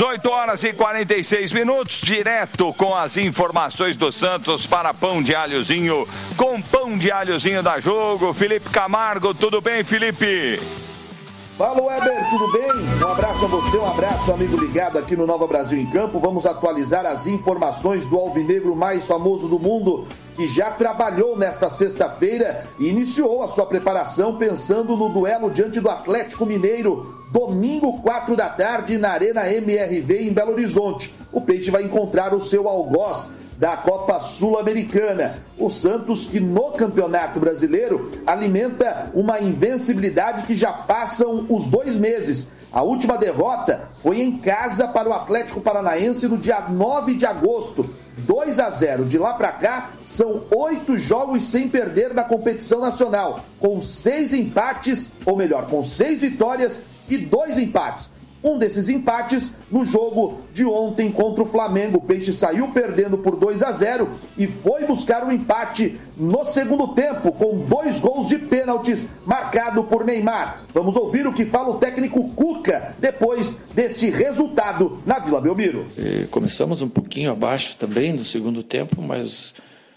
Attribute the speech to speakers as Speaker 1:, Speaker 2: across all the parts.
Speaker 1: 18h46, direto com as informações do Santos para Pão de Alhozinho, com Pão de Alhozinho da Jogo. Felipe Camargo, tudo bem, Felipe?
Speaker 2: Fala, Weber, tudo bem? Um abraço a você, um abraço, amigo ligado aqui no Nova Brasil em Campo. Vamos atualizar as informações do alvinegro mais famoso do mundo, que já trabalhou nesta sexta-feira e iniciou a sua preparação pensando no duelo diante do Atlético Mineiro, domingo, 4 da tarde, na Arena MRV em Belo Horizonte. O Peixe vai encontrar o seu algoz da Copa Sul-Americana. O Santos, que no Campeonato Brasileiro alimenta uma invencibilidade que já passam os 2 meses. A última derrota foi em casa para o Atlético Paranaense no dia 9 de agosto, 2-0. De lá para cá, são 8 jogos sem perder na competição nacional, com 6 empates, ou melhor, com 6 vitórias e 2 empates. Um desses empates no jogo de ontem contra o Flamengo. O Peixe saiu perdendo por 2-0 e foi buscar um empate no segundo tempo com 2 gols de pênaltis marcado por Neymar. Vamos ouvir o que fala o técnico Cuca depois deste resultado na Vila Belmiro.
Speaker 3: Começamos um pouquinho abaixo também no segundo tempo, mas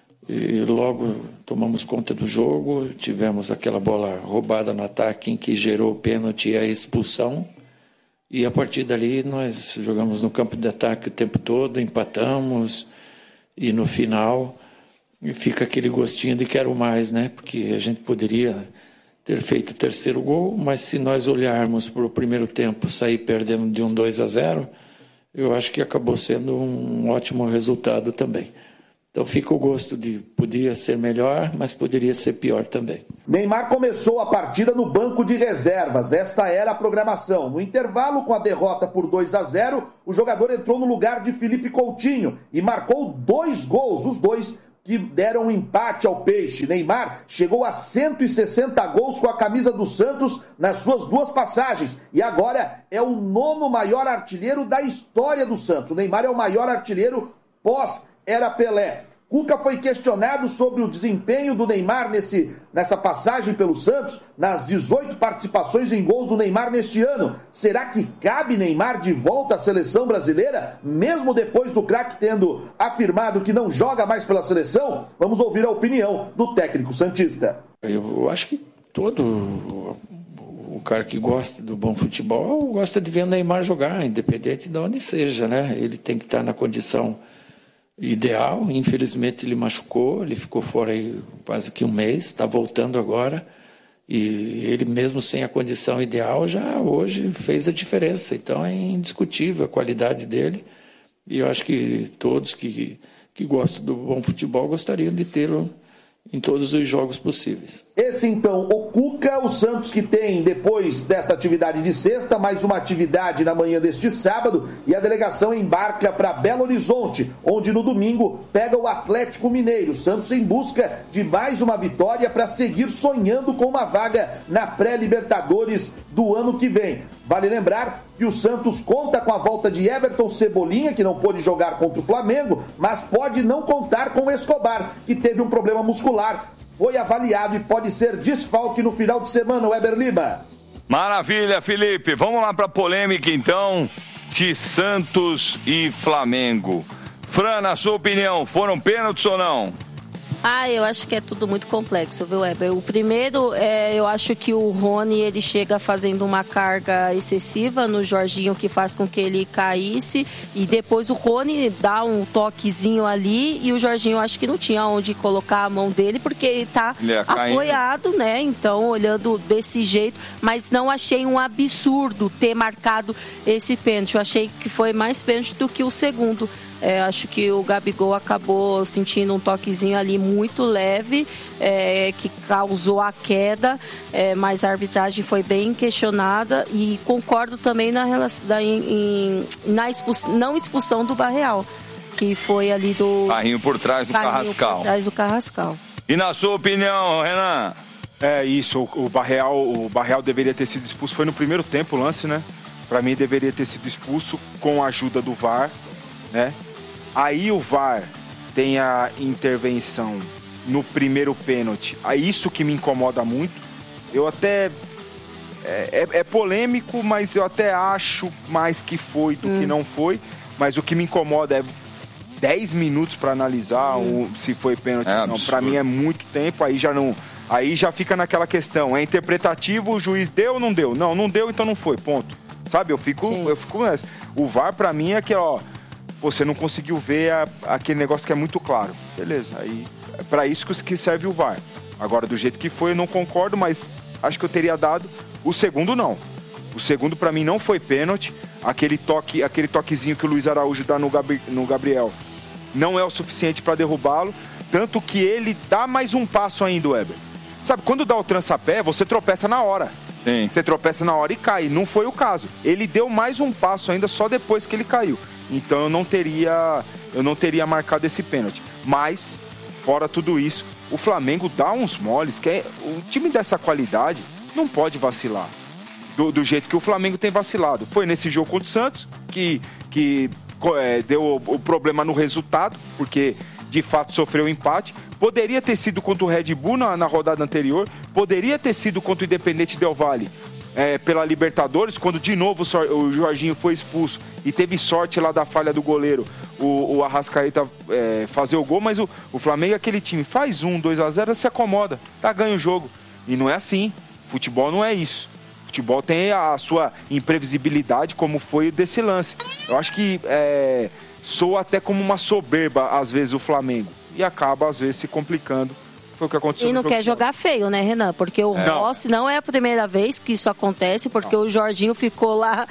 Speaker 3: logo tomamos conta do jogo. Tivemos aquela bola roubada no ataque em que gerou o pênalti e a expulsão. E a partir dali nós jogamos no campo de ataque o tempo todo, empatamos e no final fica aquele gostinho de quero mais, né? Porque a gente poderia ter feito o terceiro gol, mas se nós olharmos para o primeiro tempo sair perdendo de 2-0, eu acho que acabou sendo um ótimo resultado também. Então fica o gosto de podia ser melhor, mas poderia ser pior também.
Speaker 2: Neymar começou a partida no banco de reservas. Esta era a programação. No intervalo, com a derrota por 2-0, o jogador entrou no lugar de Felipe Coutinho e marcou 2 gols, os 2 que deram um empate ao Peixe. Neymar chegou a 160 gols com a camisa do Santos nas suas 2 passagens e agora é o 9º maior artilheiro da história do Santos. O Neymar é o maior artilheiro pós-era Pelé. Cuca foi questionado sobre o desempenho do Neymar nessa passagem pelo Santos, nas 18 participações em gols do Neymar neste ano. Será que cabe Neymar de volta à seleção brasileira, mesmo depois do craque tendo afirmado que não joga mais pela seleção? Vamos ouvir a opinião do técnico santista.
Speaker 3: Eu acho que todo o cara que gosta do bom futebol gosta de ver o Neymar jogar, independente de onde seja, né? Ele tem que estar na condição ideal. Infelizmente ele machucou, ele ficou fora aí quase que um mês, está voltando agora e ele mesmo sem a condição ideal já hoje fez a diferença, então é indiscutível a qualidade dele e eu acho que todos que gostam do bom futebol gostariam de tê-lo em todos os jogos possíveis.
Speaker 2: Esse então, o Cuca, o Santos que tem, depois desta atividade de sexta, mais uma atividade na manhã deste sábado, e a delegação embarca para Belo Horizonte, onde no domingo pega o Atlético Mineiro. O Santos em busca de mais uma vitória para seguir sonhando com uma vaga na pré-Libertadores do ano que vem. Vale lembrar que o Santos conta com a volta de Everton Cebolinha, que não pôde jogar contra o Flamengo, mas pode não contar com o Escobar, que teve um problema muscular. Foi avaliado e pode ser desfalque no final de semana, Weber Lima.
Speaker 1: Maravilha, Felipe. Vamos lá para a polêmica, então, de Santos e Flamengo. Fran, na sua opinião, foram pênaltis ou não?
Speaker 4: Eu acho que é tudo muito complexo, viu, Weber? O primeiro, eu acho que o Rony, ele chega fazendo uma carga excessiva no Jorginho, que faz com que ele caísse, e depois o Rony dá um toquezinho ali, e o Jorginho acho que não tinha onde colocar a mão dele, porque ele tá apoiado, né? Então, olhando desse jeito, mas não achei um absurdo ter marcado esse pênalti. Eu achei que foi mais pênalti do que o segundo. Acho que o Gabigol acabou sentindo um toquezinho ali muito leve, que causou a queda, mas a arbitragem foi bem questionada e concordo também na não expulsão do Barreal, que foi ali do...
Speaker 1: Carrinho por trás do
Speaker 4: Carrascal.
Speaker 1: E na sua opinião, Renan?
Speaker 5: Isso, o Barreal deveria ter sido expulso, foi no primeiro tempo o lance, né? Para mim deveria ter sido expulso com a ajuda do VAR, né? Aí o VAR tem a intervenção no primeiro pênalti. É isso que me incomoda muito. Eu até é polêmico, mas eu até acho mais que foi do que não foi. Mas o que me incomoda é 10 minutos para analisar se foi pênalti ou não. Para mim é muito tempo, aí já fica naquela questão. É interpretativo, o juiz deu ou não deu? Não deu, então não foi, ponto. Sabe, eu fico nessa. O VAR para mim é que, você não conseguiu ver aquele negócio que é muito claro. Beleza, aí é para isso que serve o VAR. Agora, do jeito que foi, eu não concordo, mas acho que eu teria dado. O segundo, não. O segundo, para mim, não foi pênalti. Aquele toquezinho que o Luiz Araújo dá no Gabriel não é o suficiente para derrubá-lo. Tanto que ele dá mais um passo ainda, Weber. Sabe, quando dá o trançapé, você tropeça na hora.
Speaker 1: Sim.
Speaker 5: Você tropeça na hora e cai. Não foi o caso. Ele deu mais um passo ainda só depois que ele caiu. Então eu não teria marcado esse pênalti. Mas, fora tudo isso, o Flamengo dá uns moles, um time dessa qualidade não pode vacilar. Do jeito que o Flamengo tem vacilado. Foi nesse jogo contra o Santos que deu o problema no resultado, porque de fato sofreu um empate. Poderia ter sido contra o Red Bull na rodada anterior, poderia ter sido contra o Independente Del Valle pela Libertadores, quando de novo o Jorginho foi expulso e teve sorte lá da falha do goleiro, o Arrascaeta fazer o gol, mas o Flamengo é aquele time, faz 2-0, se acomoda, ganha o jogo. E não é assim, futebol não é isso. Futebol tem a sua imprevisibilidade, como foi desse lance. Eu acho que soa até como uma soberba, às vezes, o Flamengo. E acaba, às vezes, se complicando. Foi o que aconteceu.
Speaker 4: E não quer jogar feio, né, Renan? Porque o Rossi não é a primeira vez que isso acontece, porque o Jorginho ficou lá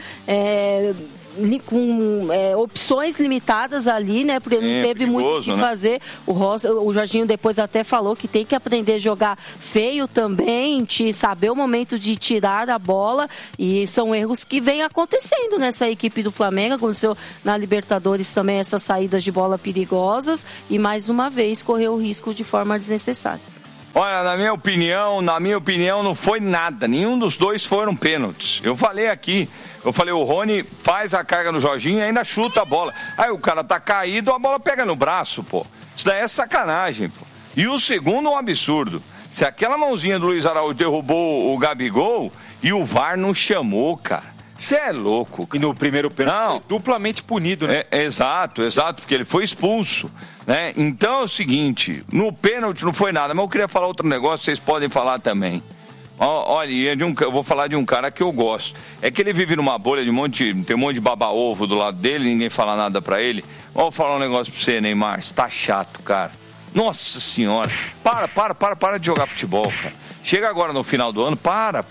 Speaker 4: com opções limitadas ali, né? Porque ele não teve muito o que fazer. O Jorginho depois até falou que tem que aprender a jogar feio também, saber o momento de tirar a bola, e são erros que vêm acontecendo nessa equipe do Flamengo. Aconteceu na Libertadores também essas saídas de bola perigosas e mais uma vez correu o risco de forma desnecessária.
Speaker 1: Olha, na minha opinião não foi nada, nenhum dos dois foram pênaltis. Eu falei aqui, o Rony faz a carga no Jorginho e ainda chuta a bola. Aí o cara tá caído, a bola pega no braço, pô. Isso daí é sacanagem, pô. E o segundo é um absurdo. Se aquela mãozinha do Luiz Araújo derrubou o Gabigol e o VAR não chamou, cara. Você é louco, cara.
Speaker 5: E no primeiro pênalti foi duplamente punido, né?
Speaker 1: Exato, porque ele foi expulso, né? Então é o seguinte, no pênalti não foi nada, mas eu queria falar outro negócio, vocês podem falar também. Olha, eu vou falar de um cara que eu gosto. É que ele vive numa bolha tem um monte de baba-ovo do lado dele, ninguém fala nada pra ele. Vou falar um negócio pra você, Neymar, você tá chato, cara. Nossa senhora, para de jogar futebol, cara. Chega agora no final do ano, para.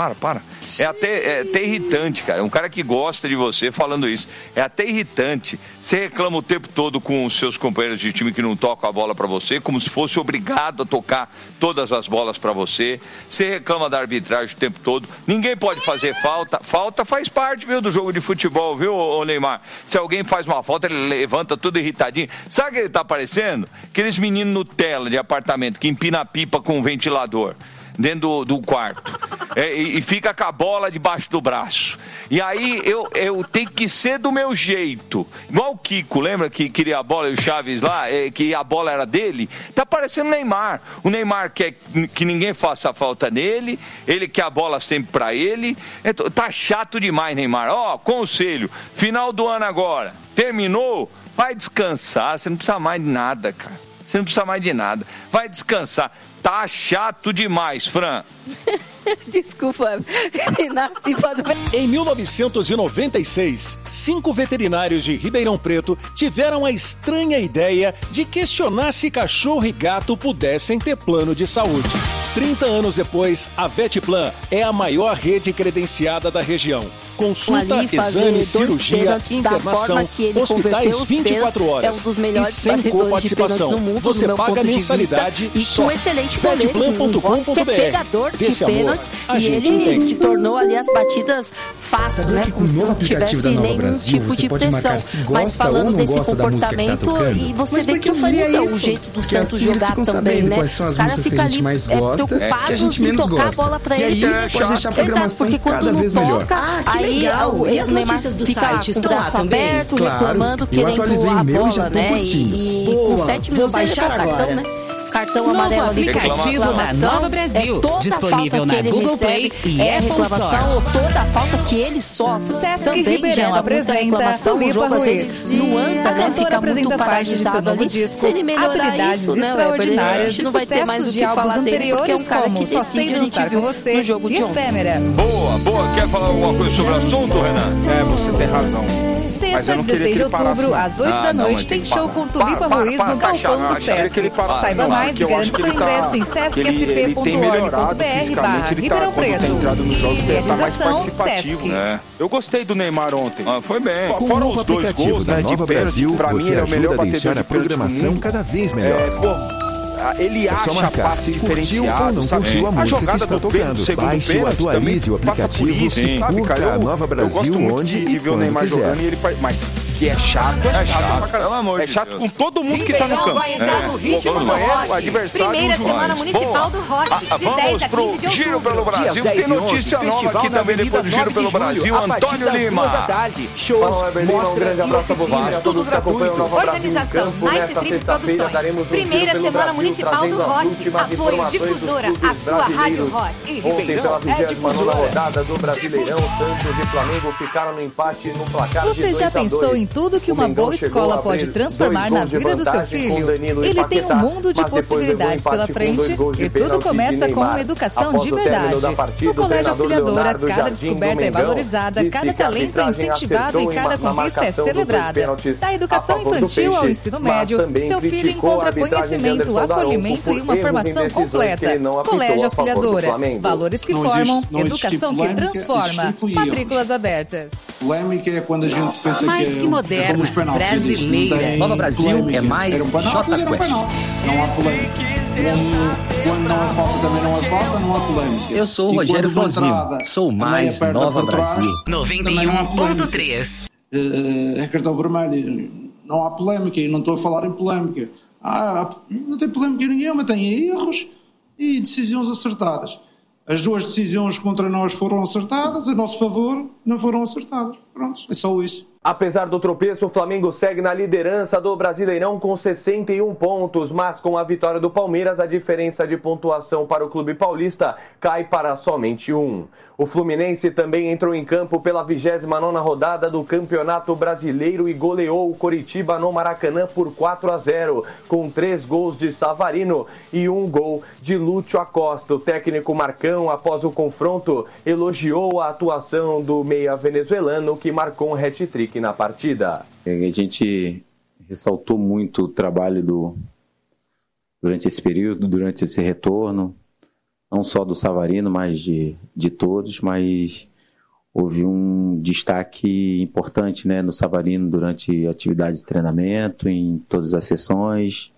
Speaker 1: É até irritante, cara. Um cara que gosta de você falando isso. É até irritante. Você reclama o tempo todo com os seus companheiros de time que não tocam a bola pra você, como se fosse obrigado a tocar todas as bolas pra você. Você reclama da arbitragem o tempo todo. Ninguém pode fazer falta. Falta faz parte, viu, do jogo de futebol, viu, ô Neymar? Se alguém faz uma falta, ele levanta tudo irritadinho. Sabe o que ele tá parecendo? Aqueles meninos Nutella de apartamento que empina a pipa com um ventilador dentro do quarto e fica com a bola debaixo do braço. E aí eu tenho que ser do meu jeito, igual o Kiko, lembra que queria a bola e o Chaves lá, que a bola era dele? Tá parecendo o Neymar. O Neymar quer que ninguém faça falta nele, ele quer a bola sempre pra ele. Tá chato demais, Neymar. Conselho, final do ano agora, terminou, vai descansar, você não precisa mais de nada, cara. Você não precisa mais de nada. Vai descansar. Tá chato demais, Fran.
Speaker 4: Desculpa, Renato.
Speaker 6: Em 1996, 5 veterinários de Ribeirão Preto tiveram a estranha ideia de questionar se cachorro e gato pudessem ter plano de saúde. 30 anos depois, a Vetplan é a maior rede credenciada da região. Consulta, exame, cirurgia, internação, hospitais 24 horas
Speaker 4: é um dos melhores
Speaker 6: e sem coparticipação. Você paga mensalidade
Speaker 4: e
Speaker 6: só.
Speaker 4: com excelente goleiro, pegador de pênaltis, e ele se tornou ali as batidas fácil, né?
Speaker 7: Como se não tivesse nenhum tipo de pressão.
Speaker 4: Mas falando desse comportamento, e você vê que muda o jeito do Santos jogar também, né?
Speaker 7: Quais são as músicas que a gente mais gosta, que a gente menos gosta.
Speaker 4: E
Speaker 7: aí pode deixar a programação cada vez melhor.
Speaker 4: Legal. E as notícias do site estão lá também?
Speaker 7: Claro,
Speaker 4: reclamando,
Speaker 7: eu atualizei o meu e já tô curtindo.
Speaker 4: E com 7 mil baixar
Speaker 7: agora.
Speaker 4: Cartão, né? cartão amarelo ali.
Speaker 8: Novo aplicativo da Nova Brasil. Disponível na Google Play e Apple Store.
Speaker 4: Ou toda a falta que ele sofre.
Speaker 8: Sesc Ribeirão apresenta Tulipa Ruiz. A cantora apresenta faixas de seu novo disco, habilidades extraordinárias e sucessos de álbuns anteriores como Só Sei Dançar Com Você e Efêmera.
Speaker 1: Boa. Quer falar alguma coisa sobre o assunto, Renan?
Speaker 5: Você tem razão.
Speaker 8: Sexta, 16 de outubro, às 8 da noite, tem show com Tulipa Ruiz no Galpão do Sesc. Saiba mais e garanta seu ingresso em sescsp.org.br/Ribeirão Preto. Realização Sesc.
Speaker 5: Eu gostei do Neymar ontem.
Speaker 1: Foi bem.
Speaker 9: Com o novo aplicativo da Nova Brasil, você ajuda a deixar a programação cada vez melhor.
Speaker 5: Ele acha passe diferenciado,
Speaker 9: ou não curtiu a música que está tocando. Baixe ou atualize o aplicativo e curta a Nova Brasil onde e quando quiser.
Speaker 5: Mas que é chato,
Speaker 1: pelo amor de Deus.
Speaker 5: É chato com todo mundo que tá no campo.
Speaker 10: O adversário. Primeira semana municipal do rock, de 10 a 15 de
Speaker 1: Giro
Speaker 10: outubro.
Speaker 1: pelo Brasil, tem notícia nova aqui também depois do Giro pelo Brasil. Antônio Lima.
Speaker 11: Shows, um grande abraço a você, tudo gratuito.
Speaker 10: Organização Mais Trip Produções. Primeira semana municipal do rock. Apoio Difusora, a sua rádio rock.
Speaker 11: Ontem, pela 29ª rodada do Brasileirão, Santos e Flamengo ficaram no empate no placar.
Speaker 8: Você já pensou em tudo que uma boa escola pode transformar na vida do seu filho? Ele tem um mundo de possibilidades pela frente e tudo começa com uma educação de verdade. No Colégio Auxiliadora, cada descoberta é valorizada, cada talento é incentivado e cada conquista é celebrada. Da educação infantil ao ensino médio, seu filho encontra conhecimento, acolhimento e uma formação completa. Colégio Auxiliadora, valores que formam, educação que transforma. Matrículas abertas.
Speaker 12: Polêmica é quando a gente pensa que
Speaker 8: moderna, brasileira.
Speaker 13: Nova Brasil é mais
Speaker 12: Era um penal. Não há polêmica. Quando não é falta, também não é falta, não há polêmica.
Speaker 13: Eu sou o Rogério Flauzino, sou mais Nova Brasil.
Speaker 8: 91.3.
Speaker 12: É cartão vermelho. Não há polêmica e não estou a falar em polêmica. Não tem polêmica nenhuma, tem erros e decisões acertadas. As duas decisões contra nós foram acertadas, a nosso favor não foram acertadas. Pronto, é só isso.
Speaker 11: Apesar do tropeço, o Flamengo segue na liderança do Brasileirão com 61 pontos, mas com a vitória do Palmeiras, a diferença de pontuação para o clube paulista cai para somente 1. O Fluminense também entrou em campo pela 29ª rodada do Campeonato Brasileiro e goleou o Coritiba no Maracanã por 4-0, com 3 gols de Savarino e 1 gol de Lúcio Acosta. O técnico Marcão, após o confronto, elogiou a atuação do meia venezuelano, que marcou um hat-trick na partida.
Speaker 14: A gente ressaltou muito o trabalho durante esse período, durante esse retorno, não só do Savarino, mas de todos, mas houve um destaque importante, né, no Savarino durante a atividade de treinamento, em todas as sessões,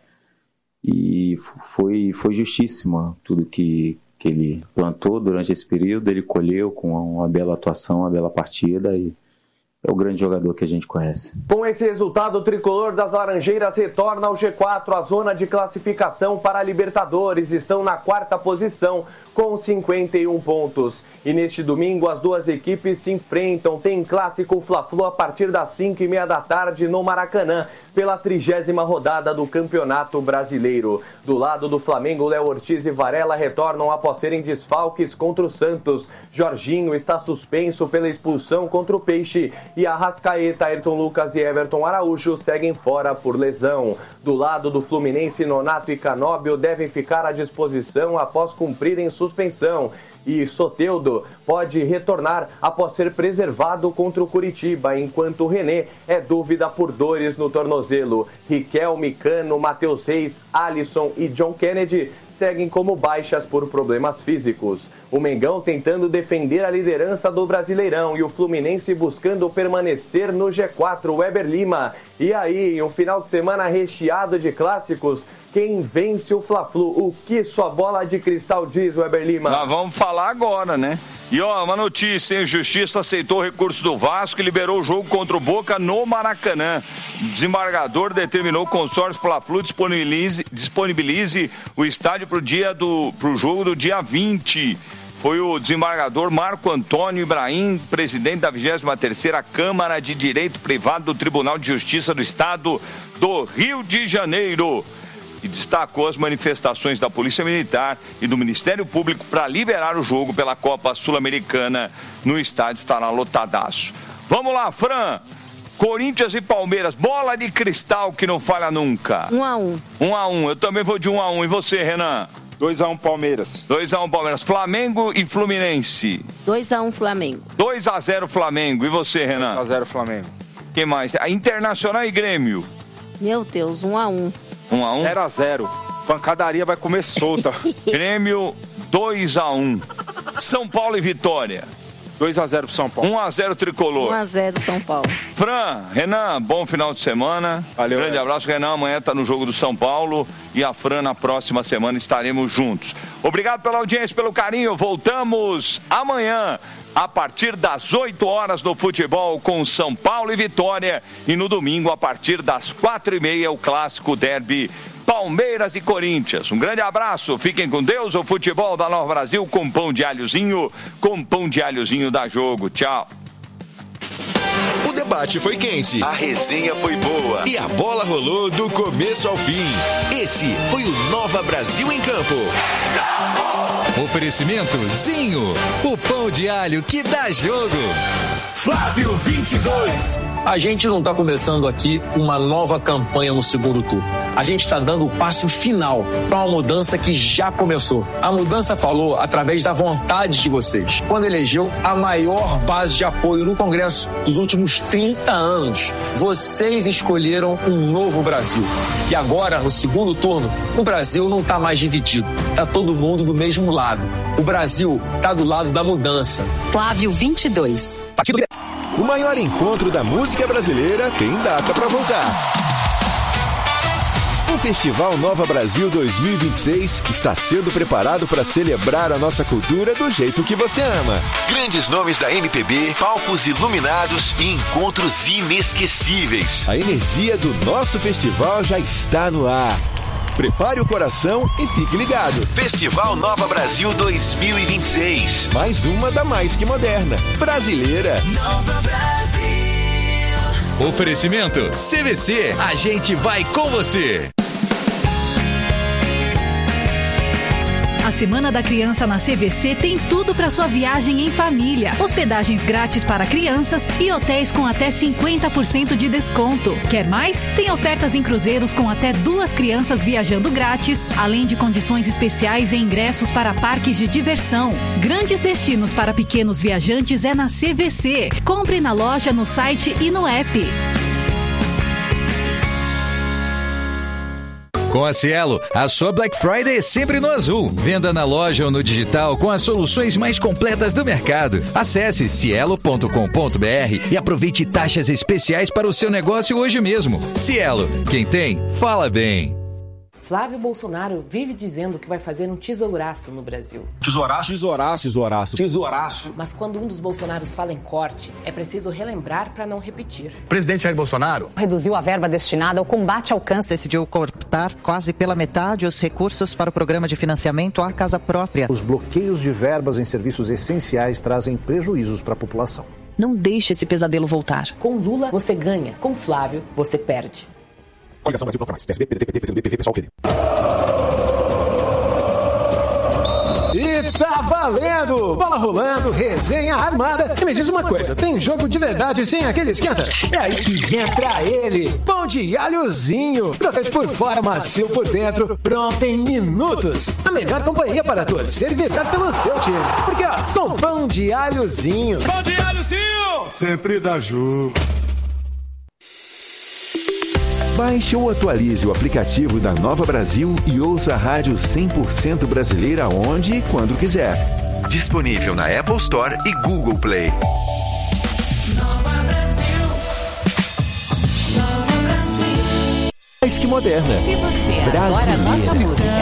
Speaker 14: e foi justíssimo tudo que ele plantou durante esse período. Ele colheu com uma bela atuação, uma bela partida, e é o grande jogador que a gente conhece.
Speaker 11: Com esse resultado, o tricolor das Laranjeiras retorna ao G4, a zona de classificação para a Libertadores. Estão na 4ª posição com 51 pontos. E neste domingo as duas equipes se enfrentam. Tem clássico Fla-Flu a partir das 5h30 da tarde no Maracanã, pela 30ª rodada do Campeonato Brasileiro. Do lado do Flamengo, Léo Ortiz e Varela retornam após serem desfalques contra o Santos. Jorginho está suspenso pela expulsão contra o Peixe e Arrascaeta, Ayrton Lucas e Everton Araújo seguem fora por lesão. Do lado do Fluminense, Nonato e Canóbio devem ficar à disposição após cumprirem suspensão. E Soteldo pode retornar após ser preservado contra o Coritiba, enquanto René é dúvida por dores no tornozelo. Riquelme, Cano, Matheus Reis, Alisson e John Kennedy seguem como baixas por problemas físicos. O Mengão tentando defender a liderança do Brasileirão e o Fluminense buscando permanecer no G4, Weber Lima. E aí, um final de semana recheado de clássicos. Quem vence o Fla-Flu? O que sua bola de cristal diz, Weber Lima?
Speaker 1: Nós vamos falar agora, né? E uma notícia, hein? Justiça aceitou o recurso do Vasco e liberou o jogo contra o Boca no Maracanã. O desembargador determinou que o consórcio Fla-Flu disponibilize o estádio para o jogo do dia 20. Foi o desembargador Marco Antônio Ibrahim, presidente da 23ª Câmara de Direito Privado do Tribunal de Justiça do Estado do Rio de Janeiro. e destacou as manifestações da Polícia Militar e do Ministério Público para liberar o jogo pela Copa Sul-Americana no estádio, estará lotadaço. Vamos lá, Fran. Corinthians e Palmeiras, bola de cristal que não falha nunca.
Speaker 4: 1-1.
Speaker 1: 1-1, eu também vou de 1-1. E você, Renan?
Speaker 5: 2-1 Palmeiras.
Speaker 1: 2-1 Palmeiras. Flamengo e Fluminense.
Speaker 4: 2-1 Flamengo.
Speaker 1: 2-0 Flamengo. E você, Renan?
Speaker 5: 2-0 Flamengo.
Speaker 1: Quem mais? A Internacional e Grêmio.
Speaker 4: Meu Deus, 1-1.
Speaker 1: 1-1?
Speaker 5: 0-0. Pancadaria vai comer solta.
Speaker 1: Grêmio 2-1. São Paulo e Vitória.
Speaker 5: 2-0 pro São Paulo.
Speaker 1: 1-0 Tricolor.
Speaker 4: 1-0 São Paulo.
Speaker 1: Fran, Renan, bom final de semana.
Speaker 5: Valeu.
Speaker 1: Grande abraço, Renan. Amanhã tá no jogo do São Paulo e a Fran na próxima semana estaremos juntos. Obrigado pela audiência, pelo carinho. Voltamos amanhã a partir das 8 horas no futebol com São Paulo e Vitória e no domingo a partir das 4h30 o clássico derby Palmeiras e Corinthians. Um grande abraço, fiquem com Deus. O futebol da Nova Brasil com pão de alhozinho dá jogo. Tchau.
Speaker 15: O debate foi quente, a resenha foi boa e a bola rolou do começo ao fim. Esse foi o Nova Brasil em Campo. Oferecimento Zinho, o pão de alho que dá jogo.
Speaker 16: Flávio 22.
Speaker 17: A gente não está começando aqui uma nova campanha no segundo turno. A gente está dando o passo final para uma mudança que já começou. A mudança falou através da vontade de vocês, quando elegeu a maior base de apoio no Congresso dos últimos 30 anos. Vocês escolheram um novo Brasil. E agora, no segundo turno, o Brasil não está mais dividido. Está todo mundo do mesmo lado. O Brasil está do lado da mudança.
Speaker 8: Flávio 22.
Speaker 15: O maior encontro da música brasileira tem data para voltar. O Festival Nova Brasil 2026 está sendo preparado para celebrar a nossa cultura do jeito que você ama. Grandes nomes da MPB, palcos iluminados e encontros inesquecíveis. A energia do nosso festival já está no ar. Prepare o coração e fique ligado. Festival Nova Brasil 2026. Mais uma da mais que moderna. Brasileira. Nova Brasil.
Speaker 16: Oferecimento CVC. A gente vai com você.
Speaker 8: A Semana da Criança na CVC tem tudo para sua viagem em família. Hospedagens grátis para crianças e hotéis com até 50% de desconto. Quer mais? Tem ofertas em cruzeiros com até 2 crianças viajando grátis, além de condições especiais e ingressos para parques de diversão. Grandes destinos para pequenos viajantes é na CVC. Compre na loja, no site e no app.
Speaker 16: Com a Cielo, a sua Black Friday é sempre no azul. Venda na loja ou no digital com as soluções mais completas do mercado. Acesse cielo.com.br e aproveite taxas especiais para o seu negócio hoje mesmo. Cielo, quem tem, fala bem.
Speaker 18: Flávio Bolsonaro vive dizendo que vai fazer um tesouraço no Brasil.
Speaker 19: Tesouraço? Tesouraço. Tesouraço. Tesouraço.
Speaker 18: Mas quando um dos Bolsonaros fala em corte, é preciso relembrar para não repetir.
Speaker 19: O presidente Jair Bolsonaro
Speaker 20: reduziu a verba destinada ao combate ao câncer.
Speaker 21: Decidiu cortar quase pela metade os recursos para o programa de financiamento à casa própria.
Speaker 22: Os bloqueios de verbas em serviços essenciais trazem prejuízos para a população.
Speaker 20: Não deixe esse pesadelo voltar.
Speaker 18: Com Lula, você ganha. Com Flávio, você perde.
Speaker 22: Coligação Brasil Bloco Mais. PSB, PDT, PCdoB, PV, PSOL, QD.
Speaker 6: E tá valendo! Bola rolando, resenha armada. E me diz uma coisa, tem jogo de verdade sem aquele esquenta? É aí que entra ele, pão de alhozinho. Crocante por fora, macio por dentro, pronto em minutos. A melhor companhia para torcer e vibrar pelo seu time. Porque, ó, com pão de alhozinho.
Speaker 16: Pão de alhozinho!
Speaker 22: Sempre dá jogo.
Speaker 15: Baixe ou atualize o aplicativo da Nova Brasil e ouça a rádio 100% brasileira onde e quando quiser. Disponível na Apple Store e Google Play.
Speaker 16: Nova Brasil. Nova Brasil.
Speaker 15: Mais que moderna.
Speaker 8: Se você adora
Speaker 15: Brasileira.
Speaker 8: nossa música